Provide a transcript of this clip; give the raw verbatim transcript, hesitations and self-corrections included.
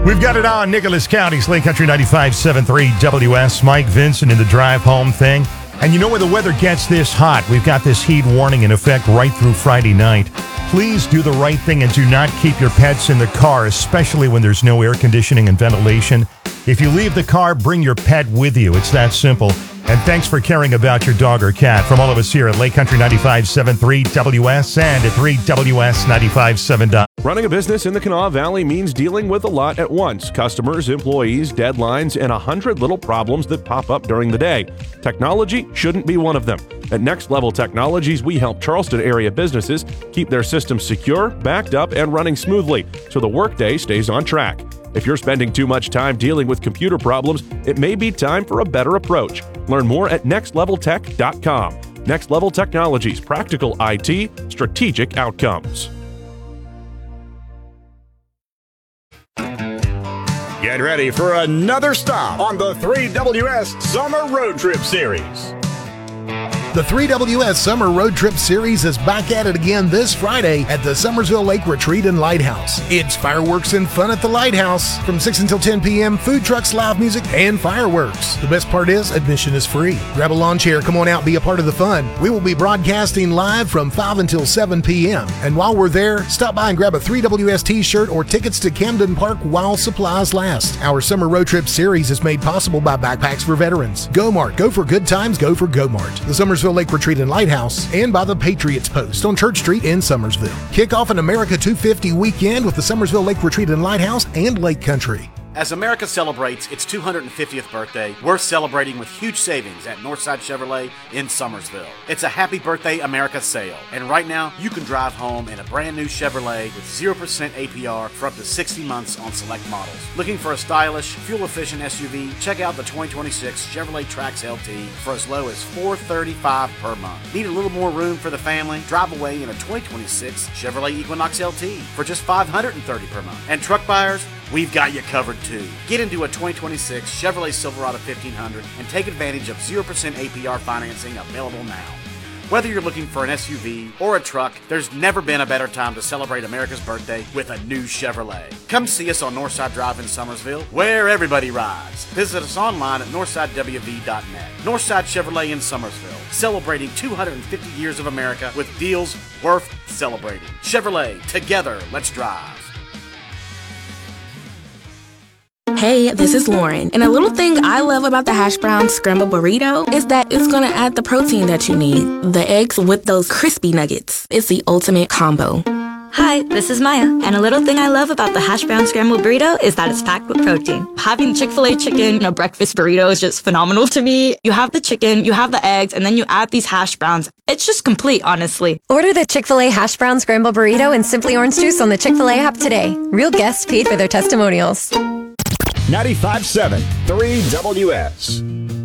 We've got it on Nicholas County's Lake Country ninety-five point seven three W S. Mike Vincent in the drive home thing. And you know when the weather gets this hot, we've got this heat warning in effect right through Friday night. Please do the right thing and do not keep your pets in the car, especially when there's no air conditioning and ventilation. If you leave the car, bring your pet with you. It's that simple. And thanks for caring about your dog or cat. From all of us here at Lake Country ninety-five point seven three W S and at three W S ninety-five point seven. Running a business in the Kanawha Valley means dealing with a lot at once. Customers, employees, deadlines, and a hundred little problems that pop up during the day. Technology shouldn't be one of them. At Next Level Technologies, we help Charleston area businesses keep their systems secure, backed up, and running smoothly so the workday stays on track. If you're spending too much time dealing with computer problems, it may be time for a better approach. Learn more at next level tech dot com. Next Level Technologies, practical I T, strategic outcomes. Get ready for another stop on the three W S Summer Road Trip Series. The three W S Summer Road Trip Series is back at it again this Friday at the Summersville Lake Retreat and Lighthouse. It's fireworks and fun at the Lighthouse from six until ten p.m., food trucks, live music, and fireworks. The best part is admission is free. Grab a lawn chair, come on out, be a part of the fun. We will be broadcasting live from five until seven p.m. And while we're there, stop by and grab a three W S t-shirt or tickets to Camden Park while supplies last. Our Summer Road Trip Series is made possible by Backpacks for Veterans, GoMart, go for good times, go for GoMart, the Summersville Lake Retreat and Lighthouse, and by the Patriots Post on Church Street in Summersville. Kick off an America two fifty weekend with the Summersville Lake Retreat and Lighthouse and Lake Country. As America celebrates its two hundred fiftieth birthday, we're celebrating with huge savings at Northside Chevrolet in Summersville. It's a Happy Birthday America sale, and right now you can drive home in a brand new Chevrolet with zero percent A P R for up to sixty months on select models. Looking for a stylish, fuel-efficient S U V? Check out the twenty twenty-six Chevrolet Trax L T for as low as four hundred thirty-five dollars per month. Need a little more room for the family? Drive away in a twenty twenty-six Chevrolet Equinox L T for just five hundred thirty dollars per month. And truck buyers, we've got you covered too. Get into a twenty twenty-six Chevrolet Silverado fifteen hundred and take advantage of zero percent A P R financing available now. Whether you're looking for an S U V or a truck, there's never been a better time to celebrate America's birthday with a new Chevrolet. Come see us on Northside Drive in Summersville, where everybody rides. Visit us online at northside w v dot net. Northside Chevrolet in Summersville, celebrating two hundred fifty years of America with deals worth celebrating. Chevrolet, together, let's drive. Hey, this is Lauren, and a little thing I love about the hash brown scrambled burrito is that it's gonna add the protein that you need. The eggs with those crispy nuggets. It's the ultimate combo. Hi, this is Maya, and a little thing I love about the hash brown scrambled burrito is that it's packed with protein. Having Chick-fil-A chicken in a breakfast burrito is just phenomenal to me. You have the chicken, you have the eggs, and then you add these hash browns. It's just complete, honestly. Order the Chick-fil-A hash brown scrambled burrito and Simply Orange Juice on the Chick-fil-A app today. Real guests paid for their testimonials. ninety-five point seven, three W S.